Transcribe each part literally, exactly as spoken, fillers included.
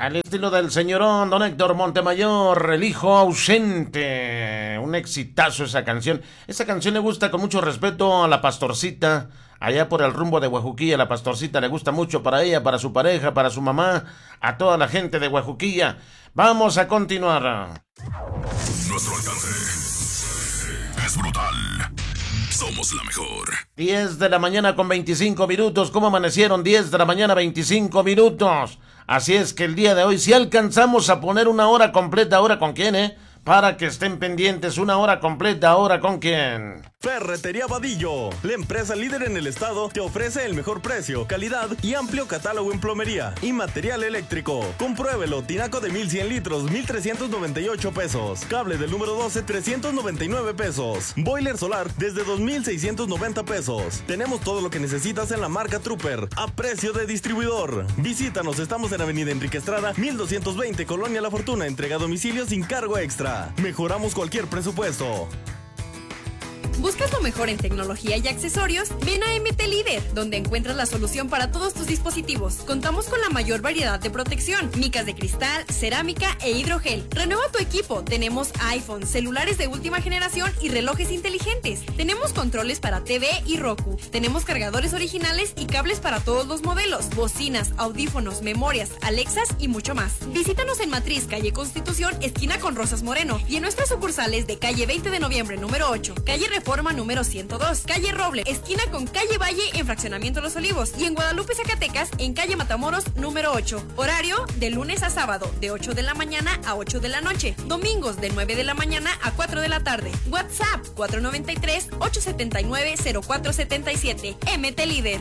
Al estilo del señorón Don Héctor Montemayor, El hijo ausente. Un exitazo esa canción. Esa canción le gusta con mucho respeto a la pastorcita. Allá por el rumbo de Huejuquilla, la pastorcita le gusta mucho para ella, para su pareja, para su mamá, a toda la gente de Huejuquilla. Vamos a continuar. Nuestro alcance es brutal. Somos la mejor. diez de la mañana con veinticinco minutos. ¿Cómo amanecieron? diez de la mañana, veinticinco minutos. Así es que el día de hoy, si alcanzamos a poner una hora completa, ¿ahora con quién, eh? Para que estén pendientes, una hora completa, ¿ahora con quién? Ferretería Vadillo, la empresa líder en el estado, te ofrece el mejor precio, calidad y amplio catálogo en plomería y material eléctrico. Compruébelo, tinaco de mil cien litros, mil trescientos noventa y ocho pesos. Cable del número doce, trescientos noventa y nueve pesos. Boiler solar desde dos mil seiscientos noventa pesos. Tenemos todo lo que necesitas en la marca Trooper, a precio de distribuidor. Visítanos, estamos en Avenida Enrique Estrada, mil doscientos veinte, Colonia La Fortuna, entrega a domicilio sin cargo extra. Mejoramos cualquier presupuesto. ¿Buscas lo mejor en tecnología y accesorios? Ven a M T Líder, donde encuentras la solución para todos tus dispositivos. Contamos con la mayor variedad de protección, micas de cristal, cerámica e hidrogel. Renueva tu equipo. Tenemos iPhone, celulares de última generación y relojes inteligentes. Tenemos controles para T V y Roku. Tenemos cargadores originales y cables para todos los modelos, bocinas, audífonos, memorias, Alexas y mucho más. Visítanos en Matriz, calle Constitución, esquina con Rosas Moreno, y en nuestras sucursales de calle veinte de noviembre número ocho, calle Reforma número ciento dos, calle Roble, esquina con calle Valle en Fraccionamiento Los Olivos, y en Guadalupe, Zacatecas, en calle Matamoros número ocho. Horario de lunes a sábado, de ocho de la mañana a ocho de la noche. Domingos de nueve de la mañana a cuatro de la tarde. WhatsApp cuatro nueve tres, ocho siete nueve, cero cuatro siete siete. M T Líder.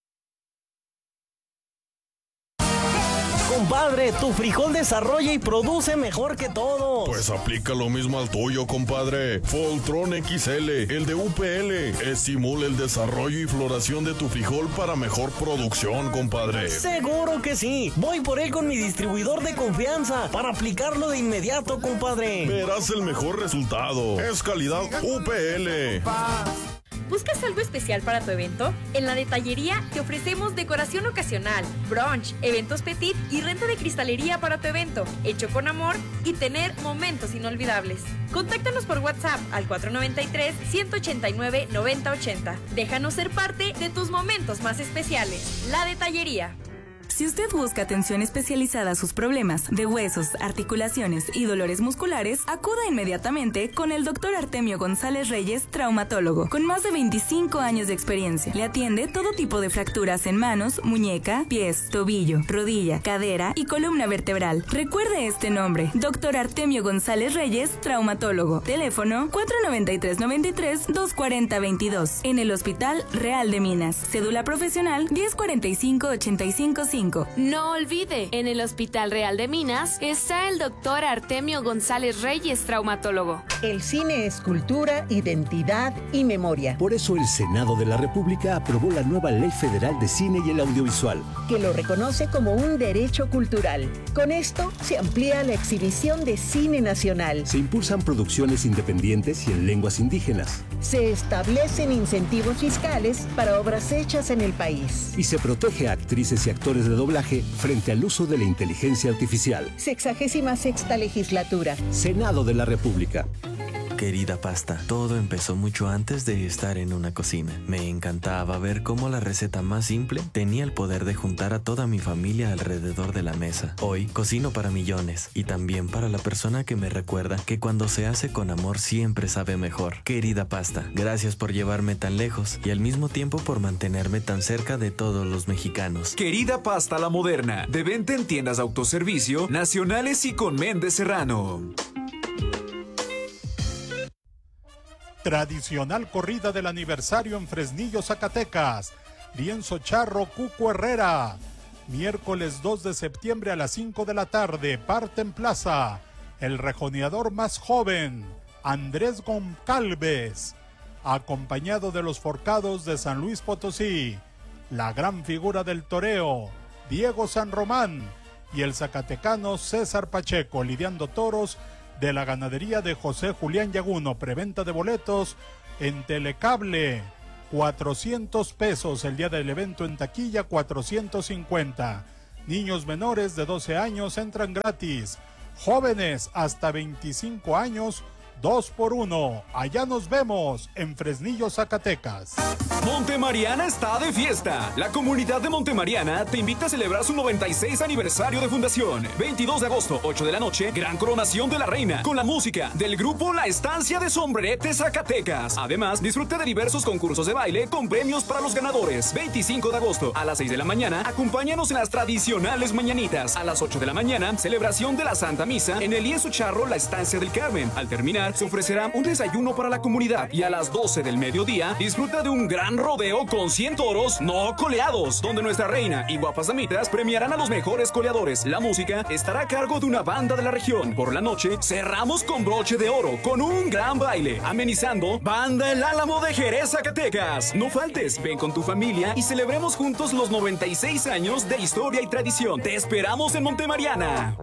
Compadre, tu frijol desarrolla y produce mejor que todos. Pues aplica lo mismo al tuyo, compadre. Voltron X L, el de U P L, estimula el desarrollo y floración de tu frijol para mejor producción, compadre. Seguro que sí. Voy por él con mi distribuidor de confianza para aplicarlo de inmediato, compadre. Verás el mejor resultado. Es calidad U P L. ¿Buscas algo especial para tu evento? En la detallería te ofrecemos decoración ocasional, brunch, eventos petit y renta de cristalería para tu evento, hecho con amor y tener momentos inolvidables. Contáctanos por WhatsApp al cuatro nueve tres, uno ocho nueve, nueve cero ocho cero. Déjanos ser parte de tus momentos más especiales. La detallería. Si usted busca atención especializada a sus problemas de huesos, articulaciones y dolores musculares, acuda inmediatamente con el doctor Artemio González Reyes, traumatólogo, con más de veinticinco años de experiencia. Le atiende todo tipo de fracturas en manos, muñeca, pies, tobillo, rodilla, cadera y columna vertebral. Recuerde este nombre, doctor Artemio González Reyes, traumatólogo. Teléfono cuatro nueve tres, nueve tres, dos cuatro cero, veintidós. En el Hospital Real de Minas. Cédula profesional diez cuarenta y cinco, ochenta y cinco, cinco. No olvide, en el Hospital Real de Minas está el doctor Artemio González Reyes, traumatólogo. El cine es cultura, identidad y memoria. Por eso el Senado de la República aprobó la nueva Ley Federal de Cine y el Audiovisual, que lo reconoce como un derecho cultural. Con esto se amplía la exhibición de cine nacional. Se impulsan producciones independientes y en lenguas indígenas. Se establecen incentivos fiscales para obras hechas en el país. Y se protege a actrices y actores de doblaje frente al uso de la inteligencia artificial. Sexagésima sexta legislatura. Senado de la República. Querida pasta, todo empezó mucho antes de estar en una cocina. Me encantaba ver cómo la receta más simple tenía el poder de juntar a toda mi familia alrededor de la mesa. Hoy cocino para millones y también para la persona que me recuerda que cuando se hace con amor siempre sabe mejor. Querida pasta, gracias por llevarme tan lejos y al mismo tiempo por mantenerme tan cerca de todos los mexicanos. Querida pasta la moderna, de venta en tiendas de autoservicio nacionales y con Méndez Serrano. Tradicional corrida del aniversario en Fresnillo, Zacatecas. Lienzo Charro, Cuco Herrera. Miércoles dos de septiembre a las cinco de la tarde, parte en plaza. El rejoneador más joven, Andrés Goncalves, acompañado de los forcados de San Luis Potosí. La gran figura del toreo, Diego San Román, y el zacatecano César Pacheco, lidiando toros de la ganadería de José Julián Yaguno. Preventa de boletos en Telecable, cuatrocientos pesos el día del evento, en taquilla cuatrocientos cincuenta. Niños menores de doce años entran gratis. Jóvenes hasta veinticinco años, dos por uno. Allá nos vemos en Fresnillo, Zacatecas. Montemariana está de fiesta. La comunidad de Montemariana te invita a celebrar su noventa y seis aniversario de fundación. veintidós de agosto, ocho de la noche, gran coronación de la reina, con la música del grupo La Estancia de Sombrerete, Zacatecas. Además, disfrute de diversos concursos de baile con premios para los ganadores. veinticinco de agosto, a las seis de la mañana, acompáñanos en las tradicionales mañanitas. A las ocho de la mañana, celebración de la Santa Misa en el lienzo charro La Estancia del Carmen. Al terminar, se ofrecerá un desayuno para la comunidad. Y a las doce del mediodía, disfruta de un gran rodeo con cien toros no coleados, donde nuestra reina y guapas damitas premiarán a los mejores coleadores. La música estará a cargo de una banda de la región. Por la noche, cerramos con broche de oro, con un gran baile, amenizando Banda El Álamo de Jerez, Zacatecas. No faltes, ven con tu familia y celebremos juntos los noventa y seis años de historia y tradición. Te esperamos en Montemariana.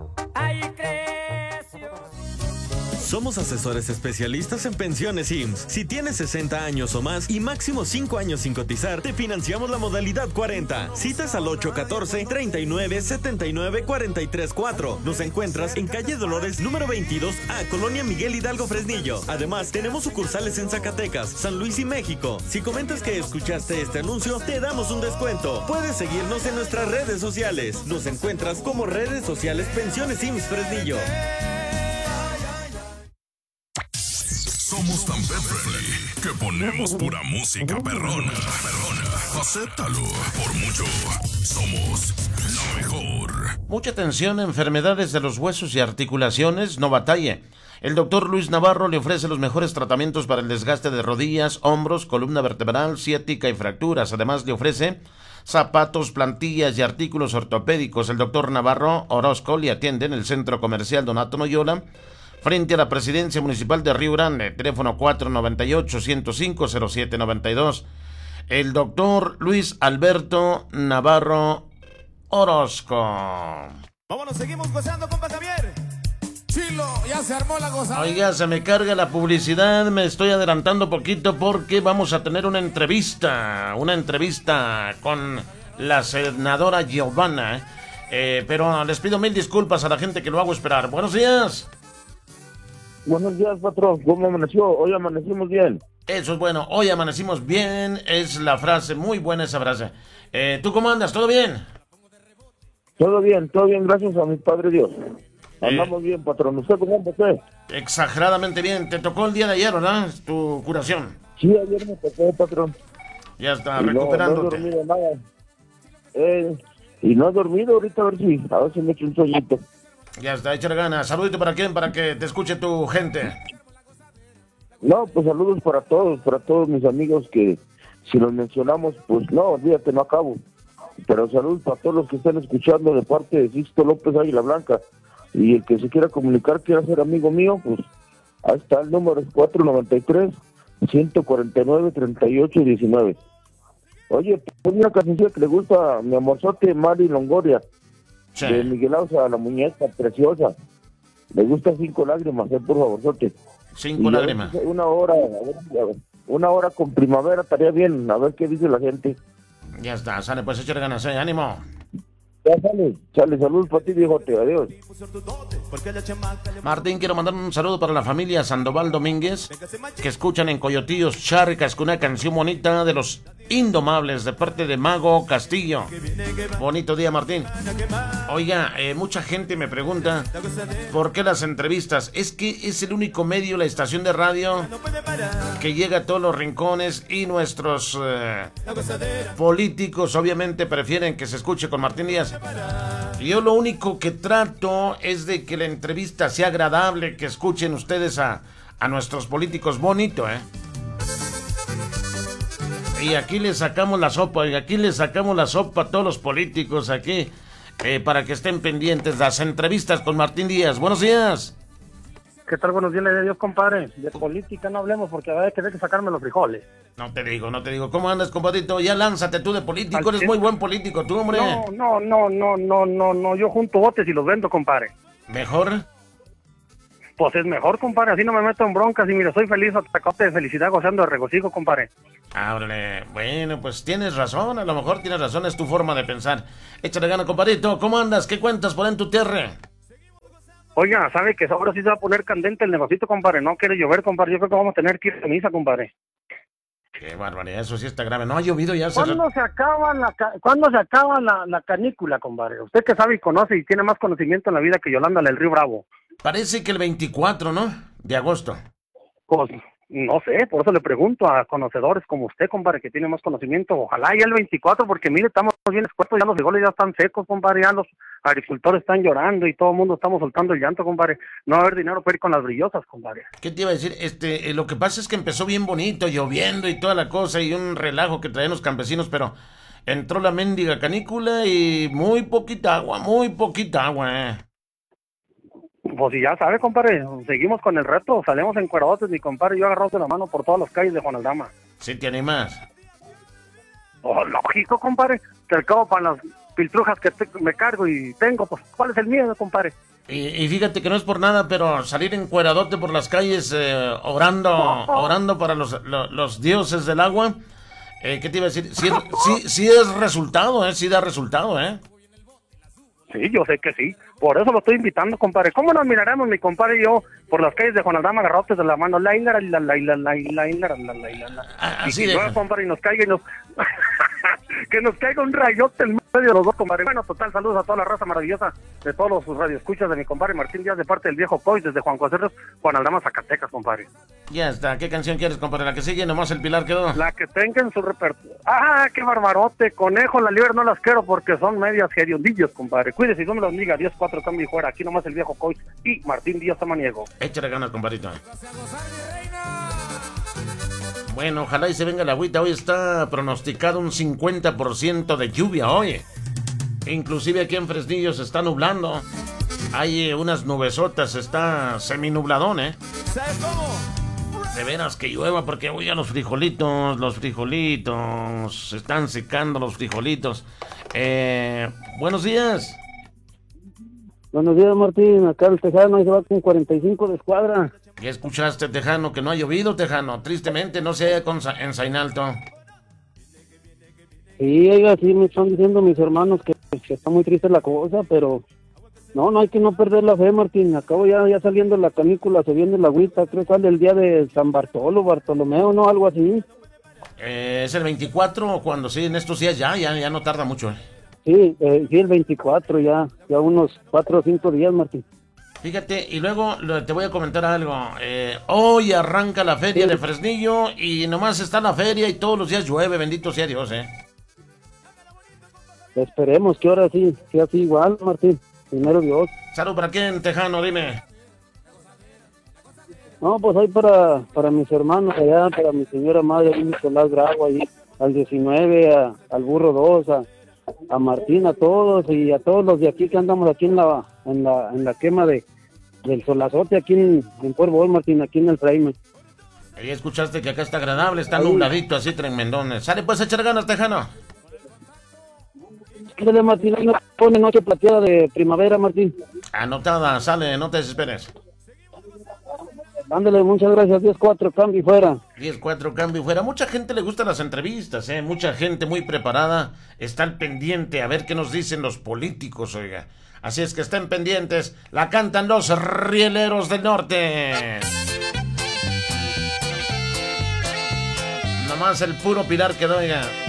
Somos asesores especialistas en pensiones I M S S. Si tienes sesenta años o más y máximo cinco años sin cotizar, te financiamos la modalidad cuarenta. Citas al ocho uno cuatro, treinta y nueve, setenta y nueve, cuarenta y tres cuatro. Nos encuentras en calle Dolores, número veintidós A, Colonia Miguel Hidalgo, Fresnillo. Además, tenemos sucursales en Zacatecas, San Luis y México. Si comentas que escuchaste este anuncio, te damos un descuento. Puedes seguirnos en nuestras redes sociales. Nos encuentras como redes sociales Pensiones I M S S Fresnillo. Somos tan pet friendly que ponemos pura música perrona. Perrona. Acéptalo. Por mucho, somos la mejor. Mucha atención, enfermedades de los huesos y articulaciones, no batalle. El doctor Luis Navarro le ofrece los mejores tratamientos para el desgaste de rodillas, hombros, columna vertebral, ciática y fracturas. Además, le ofrece zapatos, plantillas y artículos ortopédicos. El doctor Navarro Orozco le atiende en el Centro Comercial Donato Noyola, frente a la Presidencia Municipal de Río Grande, teléfono cuatro nueve ocho, ciento cinco, cero siete noventa y dos. El doctor Luis Alberto Navarro Orozco. Vámonos, seguimos gozando, compa Javier. Chilo, ya se armó la gozada. Oiga, se me carga la publicidad, me estoy adelantando poquito porque vamos a tener una entrevista, una entrevista con la senadora Giovanna, eh, pero les pido mil disculpas a la gente que lo hago esperar. Buenos días. Buenos días, patrón. ¿Cómo amaneció? Hoy amanecimos bien. Eso es bueno. Hoy amanecimos bien. Es la frase. Muy buena esa frase. Eh, ¿Tú cómo andas? ¿Todo bien? Todo bien, todo bien. Gracias a mi Padre Dios. Andamos eh, bien, patrón. ¿Usted cómo anda usted? Exageradamente bien. Te tocó el día de ayer, ¿verdad? Tu curación. Sí, ayer me tocó, patrón. Ya está, y recuperándote. No, no he dormido nada. Eh, y no he dormido ahorita, a ver si, a ver si me echo un sueñito. Ya está, échale ganas. Saludito para quién, para que te escuche tu gente. No, pues saludos para todos, para todos mis amigos que si los mencionamos, pues no, olvídate, no acabo. Pero saludos para todos los que están escuchando de parte de Sixto López Águila Blanca. Y el que se quiera comunicar, quiera ser amigo mío, pues ahí está el número, es cuatro nueve tres, ciento cuarenta y nueve, treinta y ocho diecinueve. Oye, pues una canción que le gusta a mi amorzote Mari Longoria. Sí. De Miguel Ausa, la muñeca preciosa. Me gusta Cinco Lágrimas, eh, por favor, sote. Cinco y lágrimas. Una hora, una hora con Primavera estaría bien, a ver qué dice la gente. Ya está, sale, pues échale ganas, eh, ánimo. Ya sale, sale, saludos para ti, viejote, adiós. Martín, quiero mandar un saludo para la familia Sandoval Domínguez, que escuchan en Coyotillos Charcas con una canción bonita de los Indomables, de parte de Mago Castillo. Bonito día, Martín. Oiga, eh, mucha gente me pregunta ¿por qué las entrevistas? Es que es el único medio, la estación de radio, que llega a todos los rincones, y nuestros eh, políticos obviamente prefieren que se escuche con Martín Díaz. Yo lo único que trato es de que la entrevista sea agradable, que escuchen ustedes a, a nuestros políticos bonito, ¿eh? Y aquí les sacamos la sopa, y aquí les sacamos la sopa a todos los políticos aquí, eh, para que estén pendientes de las entrevistas con Martín Díaz. Buenos días. ¿Qué tal? Buenos días, de Dios, compadre. De política no hablemos porque va a tener que sacarme los frijoles. No te digo, no te digo. ¿Cómo andas, compadrito? Ya lánzate tú de político, eres muy buen político, tú, hombre. No, no, no, no, no, no, no. Yo junto botes y los vendo, compadre. ¿Mejor? Pues es mejor, compadre, así no me meto en broncas y mira, soy feliz, atacote de felicidad, gozando de regocijo, compadre. Ábrele, bueno, pues tienes razón, a lo mejor tienes razón, es tu forma de pensar. Échale gana, compadrito, ¿cómo andas? ¿Qué cuentas por en tu tierra? Oiga, ¿sabe que ahora sí se va a poner candente el negocito, compadre? No quiere llover, compadre, yo creo que vamos a tener que ir a misa, compadre. Qué barbaridad, eso sí está grave, no ha llovido ya. ¿Cuándo se, se acaba la ¿Cuándo se acaba la, la canícula, compadre? Usted que sabe y conoce y tiene más conocimiento en la vida que Yolanda del Río Bravo. Parece que el veinticuatro, ¿no? De agosto. Pues, no sé, por eso le pregunto a conocedores como usted, compadre, que tiene más conocimiento. Ojalá ya el veinticuatro, porque mire, estamos bien expuestos, ya los frijoles ya están secos, compadre, ya los agricultores están llorando y todo el mundo estamos soltando el llanto, compadre. No va a haber dinero para ir con las brillosas, compadre. ¿Qué te iba a decir? Este, eh, lo que pasa es que empezó bien bonito, lloviendo y toda la cosa, y un relajo que traían los campesinos, pero entró la mendiga canícula y muy poquita agua, muy poquita agua, eh. Pues si ya sabe, compadre, seguimos con el reto, salimos encueradotes, mi compadre, yo agarrados de la mano por todas las calles de Juan Aldama. ¿Sí te animas? Oh, lógico, compadre, que al cabo para las piltrujas que te, me cargo y tengo, pues, ¿cuál es el miedo, compadre? Y, y fíjate que no es por nada, pero salir encueradote por las calles eh, orando, orando para los, los, los dioses del agua, eh, ¿qué te iba a decir? Sí, sí, sí es resultado, eh, sí da resultado, eh. Sí, yo sé que sí. Por eso lo estoy invitando, compadre. ¿Cómo nos miraremos, mi compadre y yo, por las calles de Juan Aldama, agarrados de la mano? La la la la la la la la la la. Así de. Y compadre, y nos caiga y nos... que nos caiga un rayote en medio de los dos, compadre. Bueno, total, saludos a toda la raza maravillosa de todos los radioescuchas de mi compadre Martín Díaz, de parte del viejo Coy, desde Juan José Ríos, Juan Aldama, Zacatecas, compadre. Ya está. ¿Qué canción quieres, compadre? ¿La que sigue? Nomás el Pilar quedó. La que tenga en su repertorio. ¡Ah, qué barbarote! Conejo, la libre no las quiero porque son medias geriondillos, compadre. Cuídese y Dios me los diga. diez cuatro, cambio y fuera. Aquí nomás el viejo Coy y Martín Díaz Samaniego. Échale ganas, compadrito. Bueno, ojalá y se venga la agüita. Hoy está pronosticado un cincuenta por ciento de lluvia hoy. Inclusive aquí en Fresnillo se está nublando. Hay eh, unas nubesotas, está seminubladón, ¿eh? ¿Sabes cómo? De veras que llueva porque hoy a los frijolitos, los frijolitos, se están secando los frijolitos. Eh, buenos días. Buenos días, Martín. Acá el Tejano se va con cuarenta y cinco de escuadra. ¿Qué escuchaste, Tejano? Que no ha llovido, Tejano. Tristemente, no sé, con en Zainalto. Sí, oiga, sí me están diciendo mis hermanos que, que está muy triste la cosa, pero no, no hay que no perder la fe, Martín. Acabo ya, ya saliendo la canícula, se viene la agüita. Creo que sale el día de San Bartolo, Bartolomeo, ¿no? Algo así. Eh, ¿Es el veinticuatro o cuando sí? En estos días ya, ya, ya no tarda mucho. Sí, eh, sí, el veinticuatro ya, ya unos cuatro o cinco días, Martín. Fíjate, y luego te voy a comentar algo. Eh, hoy arranca la feria sí. de Fresnillo y nomás está la feria y todos los días llueve, bendito sea Dios, ¿eh? Esperemos que ahora sí sea así igual, Martín. Primero Dios. ¿Salud para quién, Tejano? Dime. No, pues hoy para, para mis hermanos allá, para mi señora madre, ahí Nicolás Bravo, ahí al diecinueve, a, al Burro dos, a, a Martín, a todos y a todos los de aquí que andamos aquí en la en la, en la quema de del solazote aquí en, en Puerto Martín, aquí en el Fraime. Ahí escuchaste que acá está agradable, está nubladito, así tremendones. Sale pues a echar ganas, Tejano. Ándale, Martín, ahí nos pone noche plateada de primavera, Martín. Anotada, sale, no te desesperes. Ándale, muchas gracias, diez cuatro, cambio y fuera. diez cuatro, cambio y fuera. Mucha gente le gustan las entrevistas, ¿eh? Mucha gente muy preparada está al pendiente a ver qué nos dicen los políticos, oiga. Así es que estén pendientes, la cantan los Rieleros del Norte. Nomás el puro Pilar quedó, oiga.